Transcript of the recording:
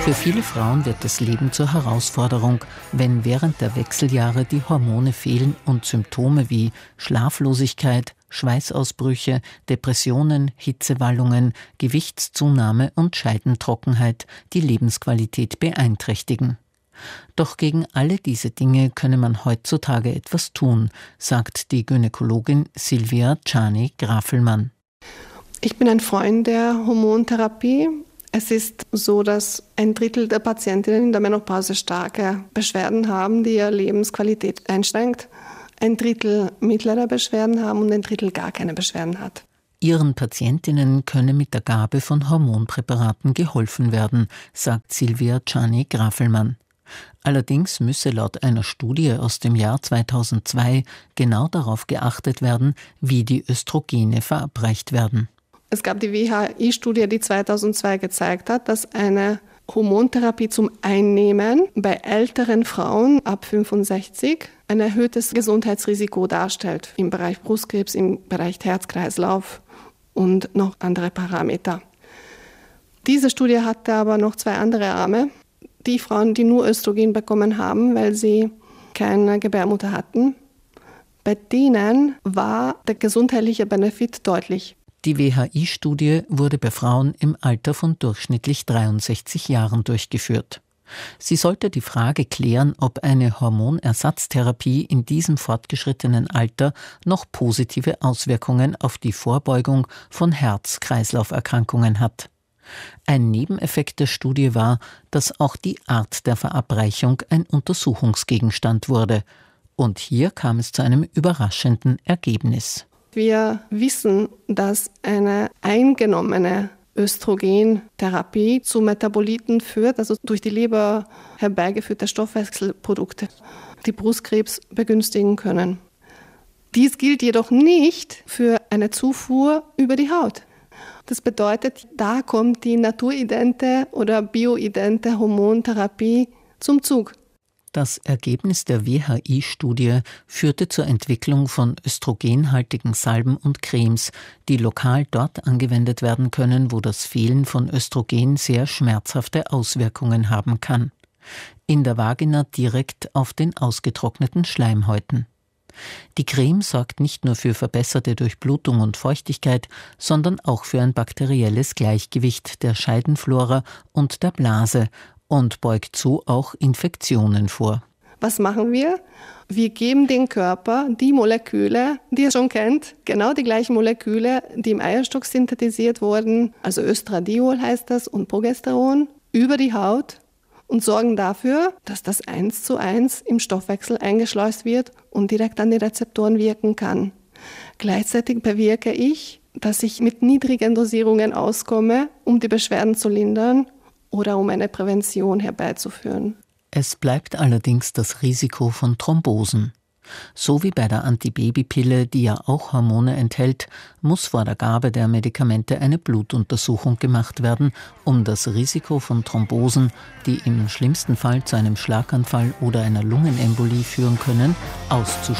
Für viele Frauen wird das Leben zur Herausforderung, wenn während der Wechseljahre die Hormone fehlen und Symptome wie Schlaflosigkeit, Schweißausbrüche, Depressionen, Hitzewallungen, Gewichtszunahme und Scheidentrockenheit die Lebensqualität beeinträchtigen. Doch gegen alle diese Dinge könne man heutzutage etwas tun, sagt die Gynäkologin Silvia Czarny-Grafelmann. Ich bin ein Freund der Hormontherapie. Es ist so, dass 1/3 der Patientinnen in der Menopause starke Beschwerden haben, die ihre Lebensqualität einschränkt. 1/3 mittlere Beschwerden haben und 1/3 gar keine Beschwerden hat. Ihren Patientinnen könne mit der Gabe von Hormonpräparaten geholfen werden, sagt Silvia Czarny-Grafelmann. Allerdings müsse laut einer Studie aus dem Jahr 2002 genau darauf geachtet werden, wie die Östrogene verabreicht werden. Es gab die WHI-Studie, die 2002 gezeigt hat, dass eine Hormontherapie zum Einnehmen bei älteren Frauen ab 65 ein erhöhtes Gesundheitsrisiko darstellt im Bereich Brustkrebs, im Bereich Herz-Kreislauf und noch andere Parameter. Diese Studie hatte aber noch 2 andere Arme. Die Frauen, die nur Östrogen bekommen haben, weil sie keine Gebärmutter hatten, bei denen war der gesundheitliche Benefit deutlich. Die WHI-Studie wurde bei Frauen im Alter von durchschnittlich 63 Jahren durchgeführt. Sie sollte die Frage klären, ob eine Hormonersatztherapie in diesem fortgeschrittenen Alter noch positive Auswirkungen auf die Vorbeugung von Herz-Kreislauf-Erkrankungen hat. Ein Nebeneffekt der Studie war, dass auch die Art der Verabreichung ein Untersuchungsgegenstand wurde. Und hier kam es zu einem überraschenden Ergebnis. Wir wissen, dass eine eingenommene Östrogentherapie zu Metaboliten führt, also durch die Leber herbeigeführte Stoffwechselprodukte, die Brustkrebs begünstigen können. Dies gilt jedoch nicht für eine Zufuhr über die Haut. Das bedeutet, da kommt die naturidente oder bioidente Hormontherapie zum Zug. Das Ergebnis der WHI-Studie führte zur Entwicklung von östrogenhaltigen Salben und Cremes, die lokal dort angewendet werden können, wo das Fehlen von Östrogen sehr schmerzhafte Auswirkungen haben kann. In der Vagina direkt auf den ausgetrockneten Schleimhäuten. Die Creme sorgt nicht nur für verbesserte Durchblutung und Feuchtigkeit, sondern auch für ein bakterielles Gleichgewicht der Scheidenflora und der Blase und beugt so auch Infektionen vor. Was machen wir? Wir geben dem Körper die Moleküle, die er schon kennt, genau die gleichen Moleküle, die im Eierstock synthetisiert wurden, also Östradiol heißt das und Progesteron, über die Haut und sorgen dafür, dass das 1:1 im Stoffwechsel eingeschleust wird und direkt an die Rezeptoren wirken kann. Gleichzeitig bewirke ich, dass ich mit niedrigen Dosierungen auskomme, um die Beschwerden zu lindern oder um eine Prävention herbeizuführen. Es bleibt allerdings das Risiko von Thrombosen. So wie bei der Antibabypille, die ja auch Hormone enthält, muss vor der Gabe der Medikamente eine Blutuntersuchung gemacht werden, um das Risiko von Thrombosen, die im schlimmsten Fall zu einem Schlaganfall oder einer Lungenembolie führen können, auszuschließen.